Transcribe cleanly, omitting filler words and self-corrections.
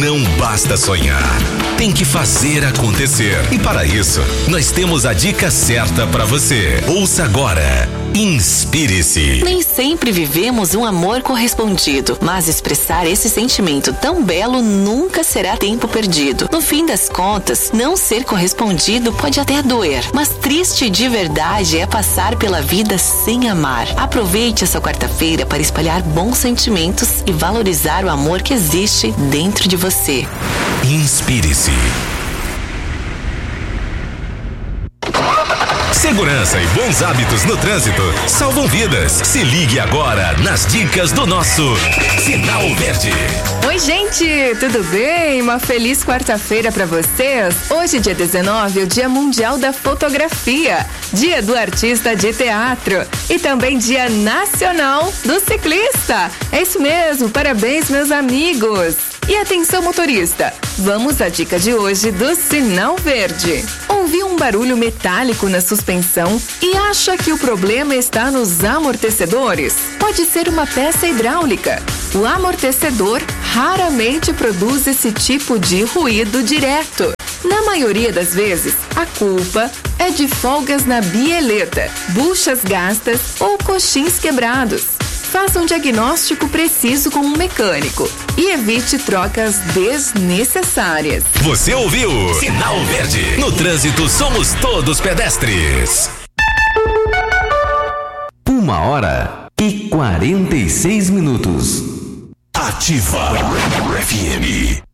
Não basta sonhar, tem que fazer acontecer. E para isso, nós temos a dica certa para você. Ouça agora. Inspire-se. Nem sempre vivemos um amor correspondido, mas expressar esse sentimento tão belo nunca será tempo perdido. No fim das contas, não ser correspondido pode até doer, mas triste de verdade é passar pela vida sem amar. Aproveite essa quarta-feira para espalhar bons sentimentos e valorizar o amor que existe dentro de você. Inspire-se. Segurança e bons hábitos no trânsito salvam vidas. Se ligue agora nas dicas do nosso Sinal Verde. Oi, gente, tudo bem? Uma feliz quarta-feira para vocês. Hoje, dia 19, é o Dia Mundial da Fotografia, Dia do Artista de Teatro e também Dia Nacional do Ciclista. É isso mesmo, parabéns, meus amigos. E atenção, motorista, vamos à dica de hoje do Sinal Verde. Ouviu um barulho metálico na suspensão e acha que o problema está nos amortecedores? Pode ser uma peça hidráulica. O amortecedor raramente produz esse tipo de ruído direto. Na maioria das vezes, a culpa é de folgas na bieleta, buchas gastas ou coxins quebrados. Faça um diagnóstico preciso com um mecânico e evite trocas desnecessárias. Você ouviu? Sinal Verde. No trânsito somos todos pedestres. 1h46. Ativa FM.